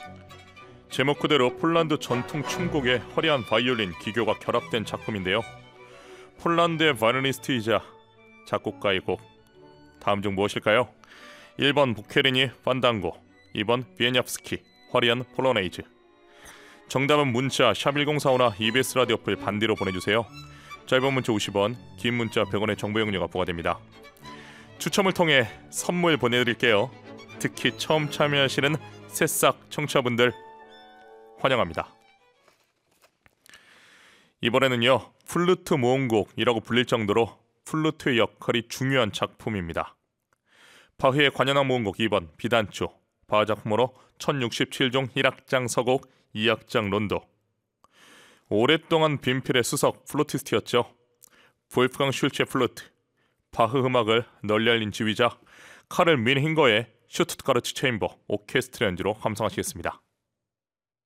제목 그대로 폴란드 전통 춤곡의 화려한 바이올린 기교가 결합된 작품인데요. 폴란드의 바이올리니스트이자 작곡가의 곡, 다음 중 무엇일까요? 1번 부케리니 판당고, 2번 비에냐프스키 화려한 폴로네이즈. 정답은 문자 샵1045나 EBS 라디오 어플 반디로 보내주세요. 짧은 문자 50원, 긴 문자 100원의 정보 이용료가 부과됩니다. 추첨을 통해 선물 보내드릴게요. 특히 처음 참여하시는 새싹 청취자분들 환영합니다. 이번에는요, 플루트 모음곡이라고 불릴 정도로 플루트의 역할이 중요한 작품입니다. 바흐의 관현악 모음곡 2번 비단조, 바흐 작품으로 1067종 1악장 서곡 2악장 론도. 오랫동안 빈필의 수석 플루티스트였죠. 볼프강 슐체 플루트, 바흐 음악을 널리 알린 지휘자 카를 민힝거의 슈투트가르트 체인버 오케스트라 연주로 감상하시겠습니다.